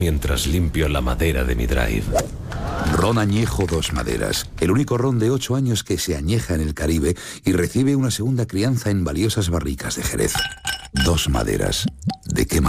mientras limpio la madera de mi drive. Ron añejo Dos Maderas, el único ron de 8 años que se añeja en el Caribe y recibe una segunda crianza en valiosas barricas de Jerez. Dos Maderas. ¿De qué manera?